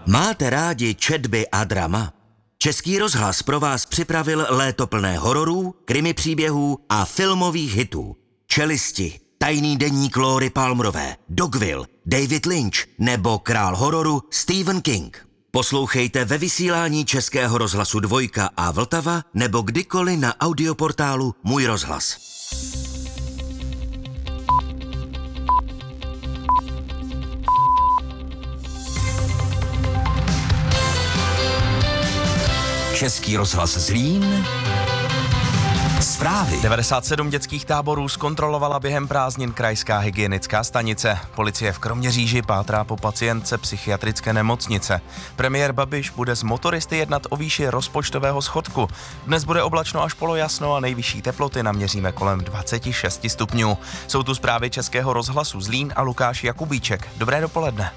Máte rádi četby a drama? Český rozhlas pro vás připravil léto plné hororů, krimi příběhů a filmových hitů. Čelisti, Tajný deník Lóry Palmerové, Dogville, David Lynch nebo král hororu Stephen King. Poslouchejte ve vysílání Českého rozhlasu Dvojka a Vltava nebo kdykoliv na audioportálu Můj rozhlas. Český rozhlas Zlín. Zprávy. 97 dětských táborů zkontrolovala během prázdnin krajská hygienická stanice. Policie v Kroměříži pátrá po pacientce psychiatrické nemocnice. Premiér Babiš bude s motoristy jednat o výši rozpočtového schodku. Dnes bude oblačno až polojasno a nejvyšší teploty naměříme kolem 26 stupňů. Jsou tu zprávy Českého rozhlasu Zlín a Lukáš Jakubíček. Dobré dopoledne.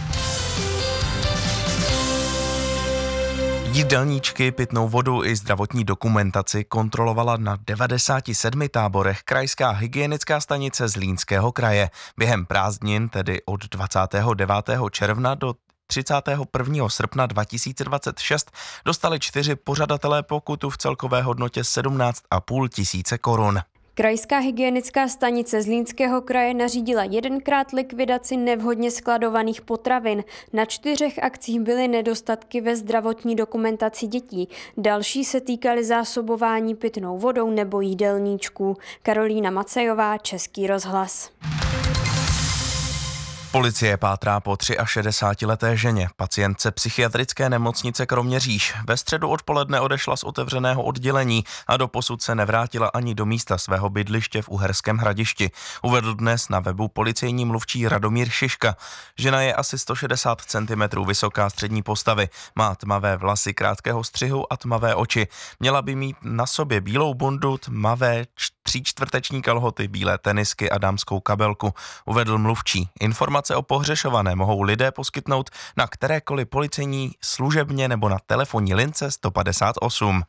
Jídelníčky, pitnou vodu i zdravotní dokumentaci kontrolovala na 97 táborech krajská hygienická stanice Zlínského kraje. Během prázdnin, tedy od 29. června do 31. srpna 2026, dostali 4 pořadatelé pokutu v celkové hodnotě 17,5 tisíce korun. Krajská hygienická stanice Zlínského kraje nařídila 1krát likvidaci nevhodně skladovaných potravin. Na 4 akcích byly nedostatky ve zdravotní dokumentaci dětí. Další se týkaly zásobování pitnou vodou nebo jídelníčků. Karolína Macejová, Český rozhlas. Policie pátrá po 63leté ženě, pacientce psychiatrické nemocnice Kroměříž. Ve středu odpoledne odešla z otevřeného oddělení a doposud se nevrátila ani do místa svého bydliště v Uherském Hradišti. Uvedl dnes na webu policejní mluvčí Radomír Šiška. Žena je asi 160 cm vysoká, střední postavy, má tmavé vlasy krátkého střihu a tmavé oči. Měla by mít na sobě bílou bundu, tmavé 3/4 kalhoty, bílé tenisky a dámskou kabelku, uvedl mluvčí. Informace o pohřešované mohou lidé poskytnout na kterékoliv policejní služebně nebo na telefonní lince 158.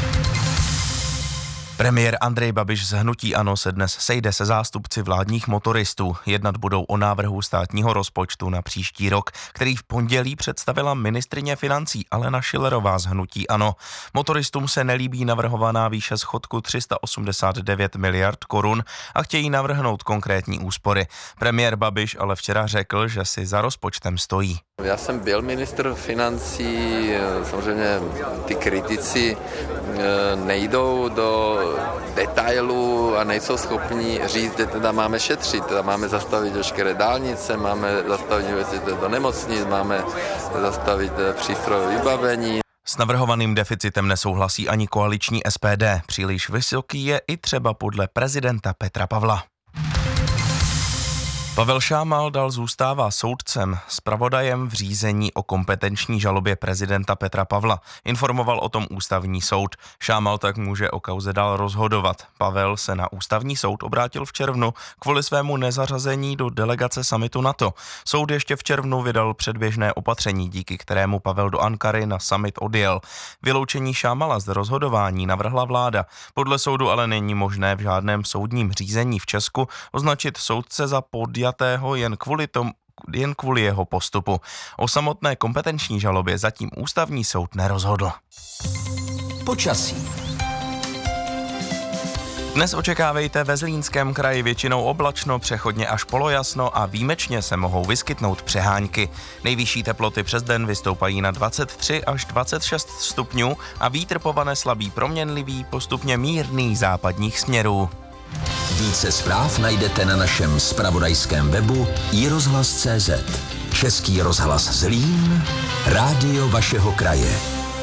Premiér Andrej Babiš z hnutí ANO se dnes sejde se zástupci vládních motoristů. Jednat budou o návrhu státního rozpočtu na příští rok, který v pondělí představila ministryně financí Alena Schillerová z hnutí ANO. Motoristům se nelíbí navrhovaná výše schodku 389 miliard korun a chtějí navrhnout konkrétní úspory. Premiér Babiš ale včera řekl, že si za rozpočtem stojí. Já jsem byl ministr financí, samozřejmě ty kritici nejdou do detailů a nejsou schopni říct, že teda máme šetřit, teda máme zastavit veškeré dálnice, máme zastavit investice do nemocnic, máme zastavit přístrojové vybavení. S navrhovaným deficitem nesouhlasí ani koaliční SPD. Příliš vysoký je i třeba podle prezidenta Petra Pavla. Pavel Šámal dál zůstává soudcem, zpravodajem v řízení o kompetenční žalobě prezidenta Petra Pavla. Informoval o tom ústavní soud. Šámal tak může o kauze dál rozhodovat. Pavel se na ústavní soud obrátil v červnu kvůli svému nezařazení do delegace summitu NATO. Soud ještě v červnu vydal předběžné opatření, díky kterému Pavel do Ankary na summit odjel. Vyloučení Šámala z rozhodování navrhla vláda. Podle soudu ale není možné v žádném soudním řízení v Česku označit soudce za podjatého jen kvůli jeho postupu. O samotné kompetenční žalobě zatím ústavní soud nerozhodl. Počasí. Dnes očekávejte ve Zlínském kraji většinou oblačno, přechodně až polojasno a výjimečně se mohou vyskytnout přehánky. Nejvyšší teploty přes den vystoupají na 23 až 26 stupňů a vítr povane slabý proměnlivý, postupně mírný západních směrů. Více zpráv najdete na našem zpravodajském webu iRozhlas.cz. Český rozhlas Zlín, rádio vašeho kraje.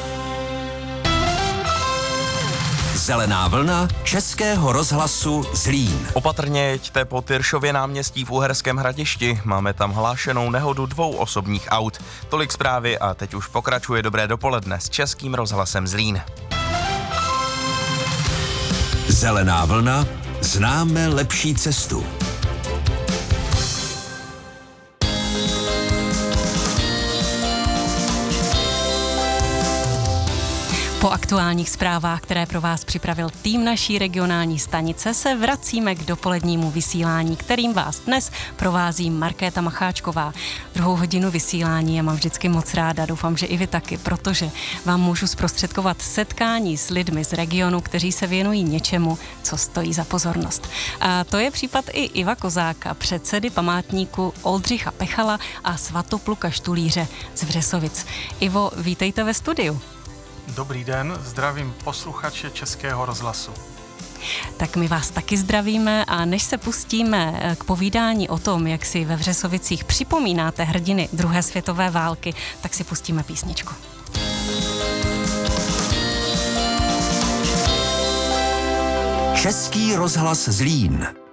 Zelená vlna Českého rozhlasu Zlín. Opatrně jeďte po Tyršově náměstí v Uherském Hradišti. Máme tam hlášenou nehodu 2 osobních aut. Tolik zprávy a teď už pokračuje dobré dopoledne s Českým rozhlasem Zlín. Zelená vlna, známe lepší cestu. Po aktuálních zprávách, které pro vás připravil tým naší regionální stanice, se vracíme k dopolednímu vysílání, kterým vás dnes provází Markéta Macháčková. Druhou hodinu vysílání já mám vždycky moc ráda, doufám, že i vy taky, protože vám můžu zprostředkovat setkání s lidmi z regionu, kteří se věnují něčemu, co stojí za pozornost. A to je případ i Iva Kozáka, předsedy památníku Oldřicha Pechala a Svatopluka Štulíře z Vřesovic. Ivo, vítejte ve studiu. Dobrý den, zdravím posluchače Českého rozhlasu. Tak my vás taky zdravíme a než se pustíme k povídání o tom, jak si ve Vřesovicích připomínáte hrdiny druhé světové války, tak si pustíme písničku. Český rozhlas Zlín.